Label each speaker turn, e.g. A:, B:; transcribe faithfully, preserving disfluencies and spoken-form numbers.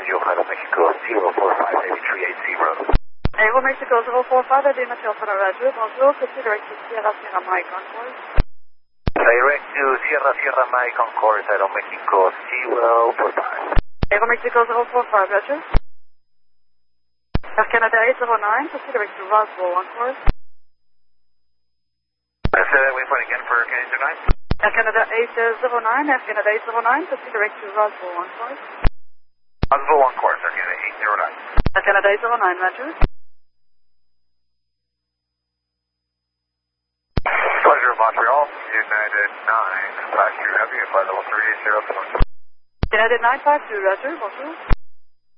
A: Aeromexico zero four five Heavy three eight zero.
B: Aeromexico zero four five, Heavy Material for the radio. Bonjour, c'est direct to Sierra Sierra Mike Concourse.
A: Direct to Sierra Sierra Mike Concourse, Aeromexico zero four five.
B: Aeromexico zero four five, roger. Air Canada eight zero nine, proceed direct to Roswell, one course.
A: I say that waypoint again for Air Canada nine.
B: Air Canada eight zero nine, Air Canada eight zero nine, proceed direct to Roswell, one course.
A: Roswell, one course, Air Canada eight zero nine.
B: Air Canada eight zero nine, roger.
A: Pleasure, Montreal, United nine, passenger heavy, flight level three eight zero.
B: United nine five two, roger, bonjour.